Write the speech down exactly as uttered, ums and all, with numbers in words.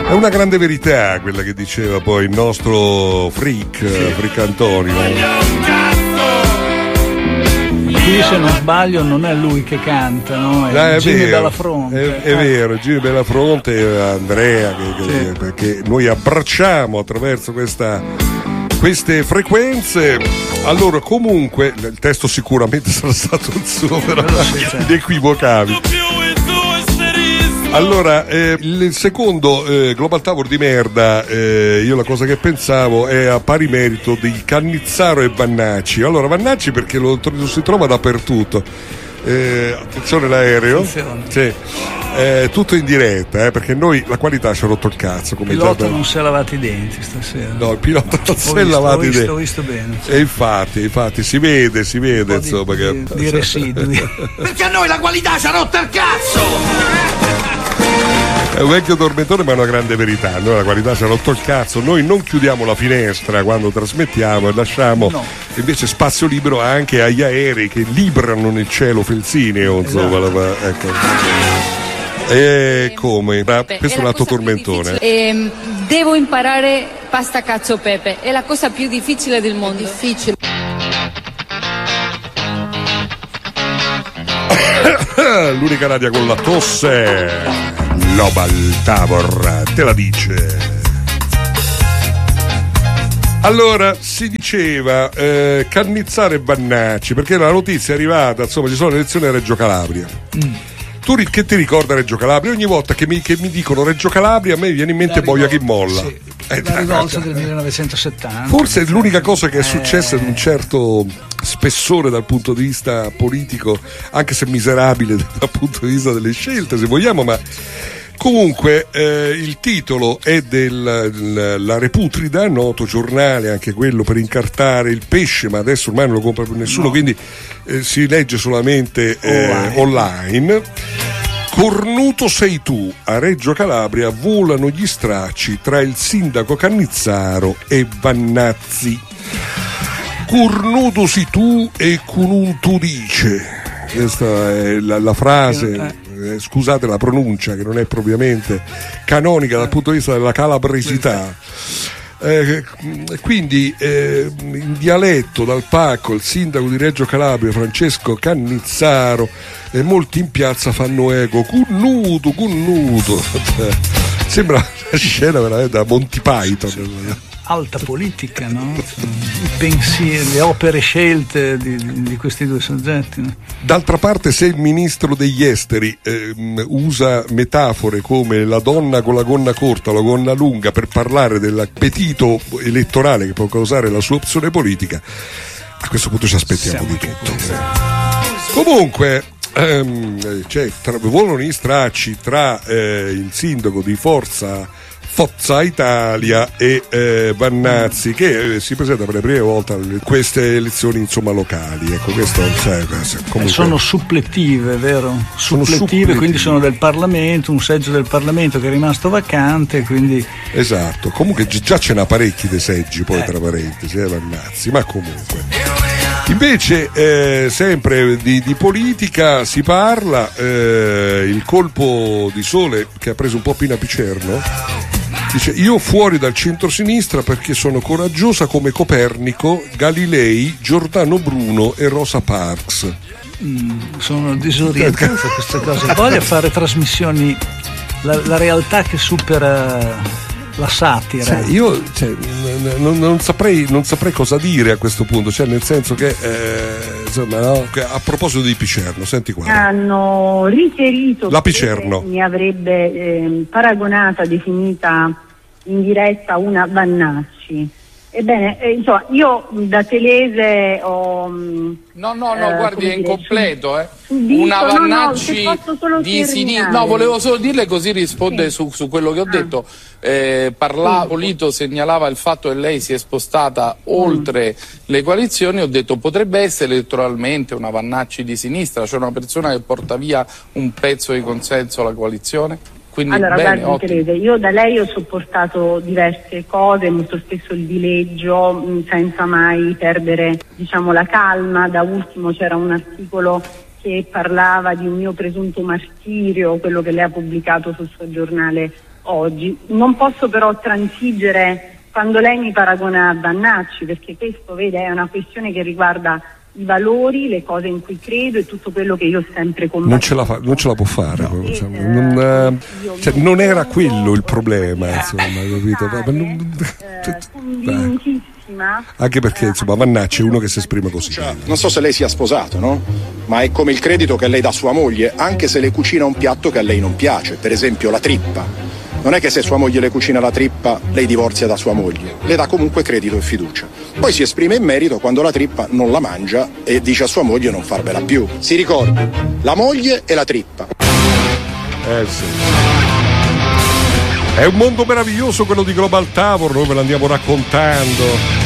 È una grande verità quella che diceva poi il nostro freak, sì. Freak Antonio. Qui, se non sbaglio, non è lui che canta, no? È, ah, è Jimmy vero, Bellafronte. È, è vero, Jimmy Bellafronte e Andrea, che, che, sì. Perché noi abbracciamo attraverso questa, queste frequenze. Allora, comunque, il testo sicuramente sarà stato il suo, però inequivocabile. Allora, eh, il secondo eh, Global Tower di merda, eh, io la cosa che pensavo è a pari merito di Cannizzaro e Vannacci. Allora, Vannacci perché lo, lo si trova dappertutto. Eh, attenzione l'aereo. Attenzione. Sì. Eh, tutto in diretta, eh, perché noi la qualità ci ha rotto il cazzo. Come il pilota già... non si è lavato i denti stasera. No, il pilota non si è lavato i denti. Ho visto bene. Sì. E infatti, infatti si vede, si vede insomma di, che... di, di residui. Perché a noi la qualità ci ha rotto il cazzo! È un vecchio tormentone, ma è una grande verità. Noi la qualità ci ha rotto il cazzo. Noi non chiudiamo la finestra quando trasmettiamo e lasciamo no. invece spazio libero anche agli aerei che librano nel cielo felsineo, insomma. Esatto. Ecco. E come? Questo è un altro tormentone. Eh, devo imparare pasta cacio e pepe. È la cosa più difficile del mondo. È difficile. L'unica radio con la tosse. Global Tower te la dice. Allora si diceva eh, Cannizzaro e Vannacci, perché la notizia è arrivata, insomma ci sono le elezioni a Reggio Calabria. mm. Tu che ti ricorda Reggio Calabria? Ogni volta che mi, che mi dicono Reggio Calabria a me viene in mente Boia chi molla, sì. eh, la rivolta del millenovecentosettanta. Forse è l'unica cosa che è successa eh. di un certo spessore dal punto di vista politico, anche se miserabile dal punto di vista delle scelte, se vogliamo, ma comunque eh, il titolo è della Reputrida, noto giornale anche quello per incartare il pesce, ma adesso ormai non lo compra più nessuno, no. quindi eh, si legge solamente eh, online. online. Cornuto sei tu, a Reggio Calabria volano gli stracci tra il sindaco Cannizzaro e Vannazzi. Cornuto sei tu e con un tu dice. Questa è la, la frase. Eh, scusate la pronuncia che non è propriamente canonica dal punto di vista della calabresità. Eh, quindi eh, in dialetto dal pacco il sindaco di Reggio Calabria Francesco Cannizzaro e molti in piazza fanno eco connuto, connuto. Sembra una scena veramente da Monty Python. Alta politica, no? I pensieri, le opere scelte di, di questi due soggetti, no? D'altra parte, se il ministro degli esteri eh, usa metafore come la donna con la gonna corta o la gonna lunga per parlare dell'appetito elettorale che può causare la sua opzione politica, a questo punto ci aspettiamo Siamo di tutto. Comunque ehm, cioè, tra, volano gli stracci tra eh, il sindaco di Forza Forza Italia e eh, Vannazzi, che eh, si presenta per la prima volta a queste elezioni insomma locali. Ecco, questo cioè, comunque... sono suppletive, vero? Sono suppletive, suppletive, quindi sono del Parlamento, un seggio del Parlamento che è rimasto vacante, quindi... Esatto, comunque già ce n'ha parecchi dei seggi, poi eh. tra parentesi, eh, Vannazzi, ma comunque. Invece, eh, sempre di, di politica si parla, eh, il colpo di sole che ha preso un po' Pina Picerno. Dice: io fuori dal centro-sinistra perché sono coraggiosa come Copernico, Galilei, Giordano Bruno e Rosa Parks. Mm, sono disorientata da queste cose. Voglio fare trasmissioni, la, la realtà che supera la satira. Cioè, io cioè, non, non, saprei, non saprei cosa dire a questo punto, cioè nel senso che eh, insomma, no? A proposito di Picerno, senti qua. Hanno riferito la Picerno mi avrebbe eh, paragonata, definita in diretta una Vannacci. Ebbene, eh, insomma, io da Telese ho... No, no, no, eh, guardi, è incompleto, eh. Subito, una Vannacci no, no, di sinistra. No, volevo solo dirle, così risponde sì. su, su quello che ho ah. detto. Eh, parlava, sì. Polito segnalava il fatto che lei si è spostata mm. oltre le coalizioni. Ho detto potrebbe essere elettoralmente una Vannacci di sinistra, cioè una persona che porta via un pezzo di consenso alla coalizione. Quindi allora, bene, guardi, Teresa, io da lei ho sopportato diverse cose, molto spesso il dileggio, mh, senza mai perdere, diciamo, la calma. Da ultimo c'era un articolo che parlava di un mio presunto martirio, quello che lei ha pubblicato sul suo giornale oggi. Non posso però transigere quando lei mi paragona a Vannacci, perché questo, vede, è una questione che riguarda i valori, le cose in cui credo e tutto quello che io ho sempre combattuto. Non ce la, fa, non ce la può fare, no. E, Insomma, eh, non, eh, cioè, non era quello il problema, eh, insomma, capito? Ma non, eh, convintissima. Anche perché, insomma, Vannacci è uno che si esprime così. Cioè, non so se lei sia sposato, no? Ma è come il credito che lei dà a sua moglie, anche se le cucina un piatto che a lei non piace, per esempio la trippa. Non è che se sua moglie le cucina la trippa, lei divorzia da sua moglie, le dà comunque credito e fiducia. Poi si esprime in merito quando la trippa non la mangia e dice a sua moglie non farvela più. Si ricordi, la moglie e la trippa. Eh sì. È un mondo meraviglioso quello di Global Tavor, noi ve lo andiamo raccontando.